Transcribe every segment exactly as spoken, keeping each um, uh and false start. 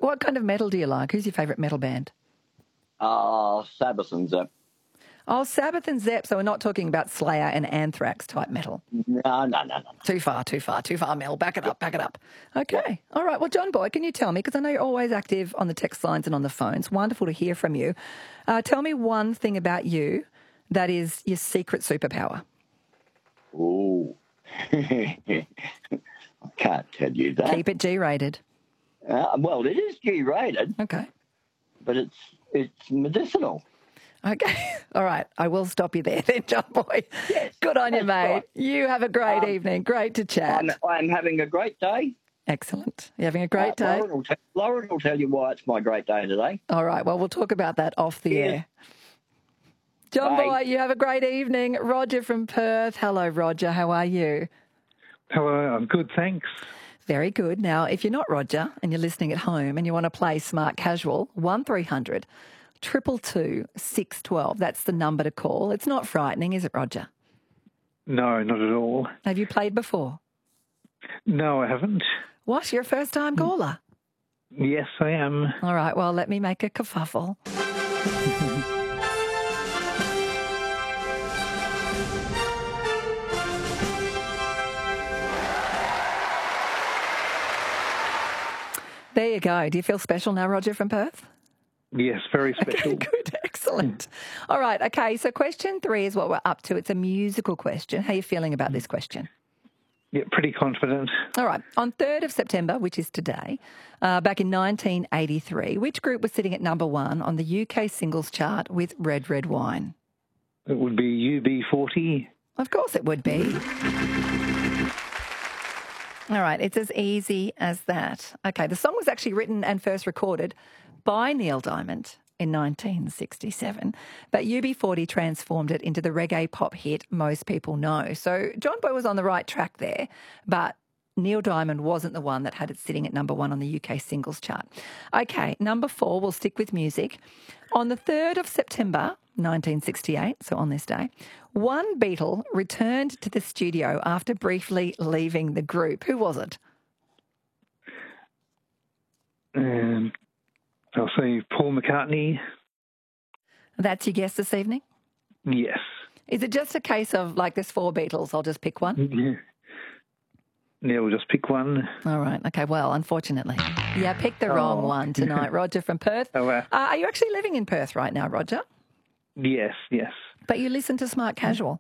what kind of metal do you like? Who's your favourite metal band? Uh, Sabbath and Zep. Oh, Sabbath and Zep. So we're not talking about Slayer and Anthrax type metal. No, no, no, no. no. Too far, too far, too far, Mel. Back it up, back it up. Okay. All right. Well, John Boy, can you tell me, because I know you're always active on the text lines and on the phones. Wonderful to hear from you. Uh, tell me one thing about you that is your secret superpower. Ooh. I can't tell you that. Keep it G-rated. Uh, well, it is G-rated. Okay. But it's it's medicinal. Okay. All right. I will stop you there then, John Boy. Yes, good on you, mate. Right. You have a great um, evening. Great to chat. I'm, I'm having a great day. Excellent. You're having a great uh, day? Lauren will, t- Lauren will tell you why it's my great day today. All right. Well, we'll talk about that off the Cheers. air. John Bye. Boy, you have a great evening. Roger from Perth. Hello, Roger. How are you? Hello, I'm good, thanks. Very good. Now, if you're not Roger and you're listening at home and you want to play Smart Casual, one three hundred two two two six one two. That's the number to call. It's not frightening, is it, Roger? No, not at all. Have you played before? No, I haven't. What? You're a first-time caller? Yes, I am. All right. Well, let me make a kerfuffle. There you go. Do you feel special now, Roger from Perth? Yes, very special. Okay, good. Excellent. All right. Okay. So question three is what we're up to. It's a musical question. How are you feeling about this question? Yeah, pretty confident. All right. On third of September, which is today, uh, back in nineteen eighty-three, which group was sitting at number one on the U K singles chart with Red Red Wine? It would be U B forty. Of course it would be. All right, it's as easy as that. Okay, the song was actually written and first recorded by Neil Diamond in nineteen sixty-seven, but U B forty transformed it into the reggae pop hit most people know. So John Boy was on the right track there, but Neil Diamond wasn't the one that had it sitting at number one on the U K singles chart. Okay, number four, we'll stick with music. On the third of September, nineteen sixty-eight, so on this day, one Beatle returned to the studio after briefly leaving the group. Who was it? Um, I'll say Paul McCartney. That's your guess this evening? Yes. Is it just a case of, like, there's four Beatles, I'll just pick one? Yeah. Yeah, we'll just pick one. All right. Okay, well, unfortunately. Yeah, pick the wrong Oh. one tonight. Roger from Perth. Oh, uh, Uh, are you actually living in Perth right now, Roger? yes, yes. But you listen to Smart Casual.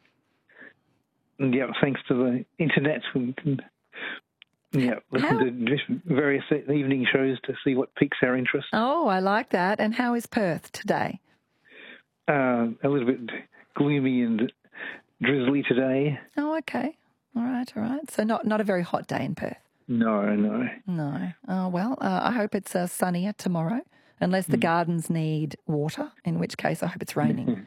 Yeah, thanks to the internet. We can, yeah, listen How- to just various evening shows to see what piques our interest. Oh, I like that. And how is Perth today? Uh, a little bit gloomy and drizzly today. Oh, okay. All right, all right. So not, not a very hot day in Perth? No, no. No. Oh, well, uh, I hope it's uh, sunnier tomorrow, unless the gardens need water, in which case I hope it's raining.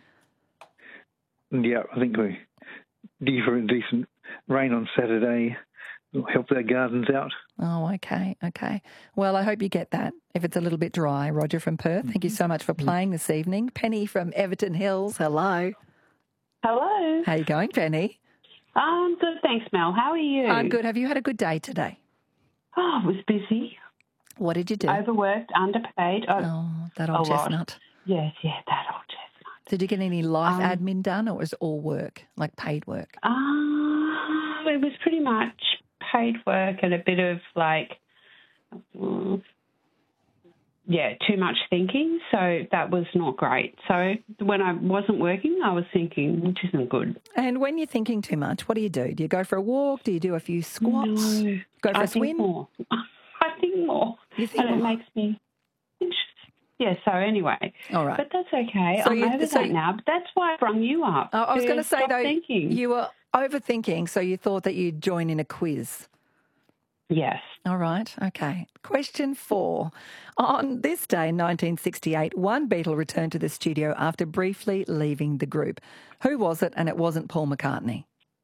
Yeah, I think we due for a decent rain on Saturday. Will help our gardens out. Oh, okay, okay. Well, I hope you get that if it's a little bit dry. Roger from Perth, thank you so much for playing this evening. Penny from Everton Hills, hello. Hello. How you going, Penny? Um, good, thanks, Mel. How are you? I'm good. Have you had a good day today? Oh, it was busy. What did you do? Overworked, underpaid. Oh, Oh, that old a lot. chestnut. yes, yeah, that old chestnut. Did you get any life Um, admin done, or was it all work, like paid work? Ah, it was pretty much paid work and a bit of like, mm, yeah, too much thinking. So that was not great. So when I wasn't working, I was thinking, which isn't good. And when you're thinking too much, what do you do? Do you go for a walk? Do you do a few squats? No, Go for I a think swim? more. I think more. You think and more? it makes me interested. Yeah, so anyway. All right. But that's okay. So I'm you- over so that you- now. But that's why I brung you up. Oh, I was to going to say, stop though, thinking. you were overthinking, so you thought that you'd join in a quiz. Yes. All right, okay. Question four. On this day, nineteen sixty-eight, one Beatle returned to the studio after briefly leaving the group. Who was it? And it wasn't Paul McCartney.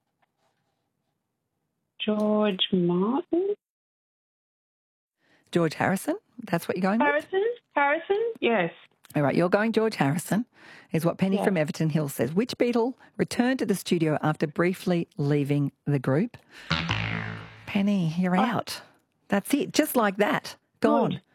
George Martin? George Harrison? That's what you're going with? Harrison? Harrison? Yes. All right, you're going George Harrison, is what Penny Yeah. from Everton Hills says. Which Beatle returned to the studio after briefly leaving the group? Penny, you're out. That's it, just like that. Gone. Good.